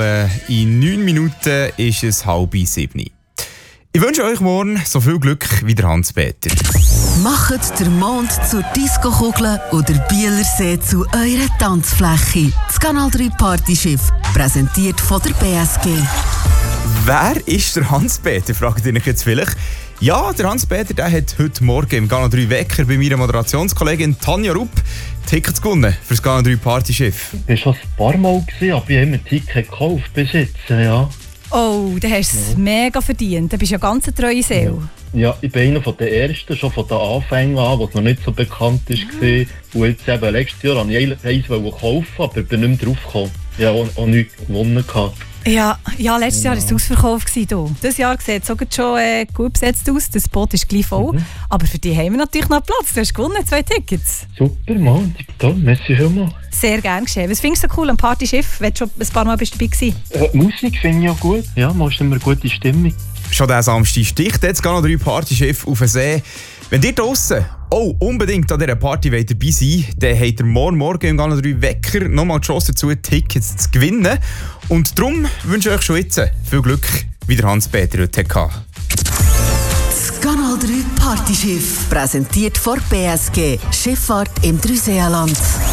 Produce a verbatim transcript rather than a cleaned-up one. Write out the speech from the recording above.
In neun Minuten ist es halb sieben. Ich wünsche euch morgen so viel Glück wie der Hans-Peter. Macht den Mond zur Disco-Kugel oder Bielersee zu eurer Tanzfläche. Das Kanal drei Partyschiff, präsentiert von der B S G. Wer ist der Hans-Peter, fragt ihr euch jetzt vielleicht. Ja, der Hans-Peter der hat heute Morgen im Kanal drei Wecker bei meiner Moderationskollegin Tanja Rupp Tickets gewonnen für das Kanal drei Partyschiff. Ich war schon ein paar Mal, gewesen, aber ich habe mir Ticket gekauft bis jetzt. Ja. Oh, du hast es ja. mega verdient. Du bist ja ganz eine treue Seele. Ja, ich bin einer der Ersten, schon von den Anfängen an, was noch nicht so bekannt war. Mhm. Und jetzt eben, letztes Jahr wollte ich eins kaufen, aber ich bin nicht mehr drauf gekommen. Ich habe auch, auch nichts gewonnen. Ja, ja, letztes Jahr war es ausverkauft. Dieses Jahr sieht es sogar schon äh, gut besetzt aus. Das Boot ist gleich voll. Mhm. Aber für dich haben wir natürlich noch Platz. Du hast gewonnen, zwei Tickets. Super, Mann. Toll, merci vielmals. Sehr gerne geschehen. Was findest du so cool am Partyschiff, wenn du schon ein paar Mal bist dabei warst? Äh, Musik finde ich auch gut. Ja, man ist immer eine gute Stimmung. Schon diesen Samstag sticht jetzt Kanal drei Partyschiff auf den See. Wenn ihr draussen oh, unbedingt an dieser Party dabei sein wollt, dann habt ihr morgen Morgen im Kanal drei Wecker nochmal die Chance dazu, Tickets zu gewinnen. Und darum wünsche ich euch schon jetzt viel Glück, wie der Hans-Peter heute hatte. Das Kanal drei Partyschiff, präsentiert von B S G. Schifffahrt im Dreiseenland.